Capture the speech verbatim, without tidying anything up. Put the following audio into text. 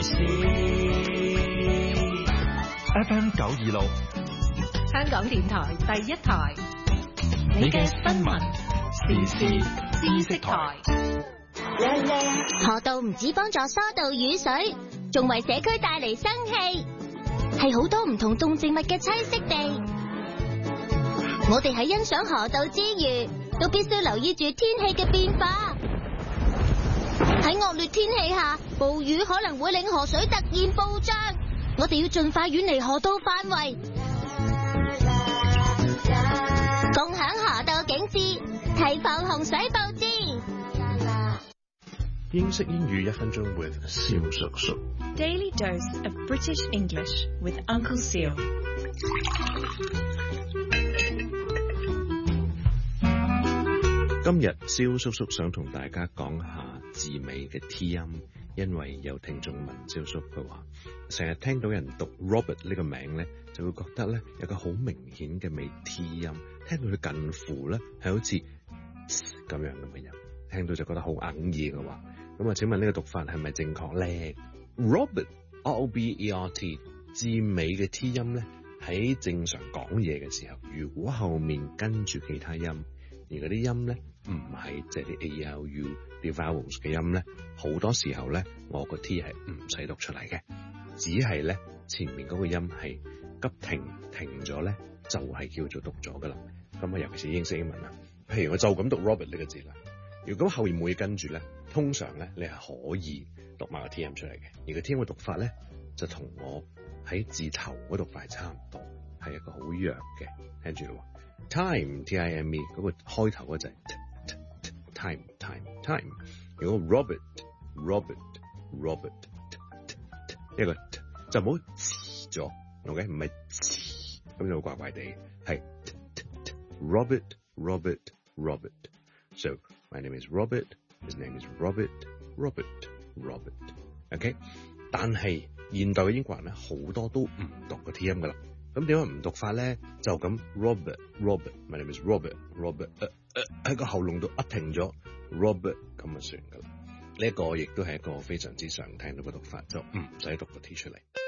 事。 F M 九二六， 香港電台第一台， 你嘅新聞時事知識台。 河道唔止幫助疏導雨水，仲為社區帶嚟生氣，係好多唔同動植物嘅棲息地。我哋喺欣賞河道之餘，都必須留意住天氣嘅變化。喺惡劣天氣下，暴雨可能會令河水突然暴漲，我哋要盡快遠離河道範圍，共享河道景致，提防洪水暴至。 英式英語一分鐘 with 蕭叔叔。 Daily dose of British English with Uncle Seal。 今日蕭叔叔想同大家講下字尾嘅 T 音，因為有聽眾問蕭叔佢話，成日聽到人讀 Robert 呢個名咧，就會覺得咧有個好明顯嘅尾 T 音，聽到佢近乎咧係好似咁樣咁嘅音，聽到就覺得好哽耳嘅話，咁啊請問呢個讀法係咪正確咧？ Robert R O B E R T 字尾嘅 T 音咧，喺正常講嘢嘅時候，如果後面跟住其他音，而嗰啲音咧唔係即係啲 A L U 啲 vowels 嘅音咧，好多時候咧我個 T 係唔使讀出嚟嘅，只係咧前面嗰個音係急停停咗咧，就係叫做讀咗噶啦。咁啊，尤其是英式英文啦，譬如我就咁讀 Robert 呢個字啦，如果後面冇嘢跟住咧，通常咧你係可以讀埋個 T 音出嚟嘅，而個 T 音嘅讀法咧就同我喺字頭嗰讀法差唔多，係一個好弱嘅，聽住咯。Time T I M E 嗰個開頭嗰隻 time time time， 如果 Robert Robert Robert 一個就唔好遲咗 ，OK 唔係遲，咁就怪怪地，係 Robert Robert Robert。So my name is Robert, his name is Robert Robert Robert。OK， 但係現代嘅英國人咧好多都唔讀個 T 音噶啦。咁點解唔讀法咧？就咁 Robert Robert，my name is Robert Robert， 誒誒喺個喉嚨度一停咗 Robert 咁就算噶啦。呢一個亦都係一個非常之常聽到嘅讀法，就唔使讀個 T 出嚟。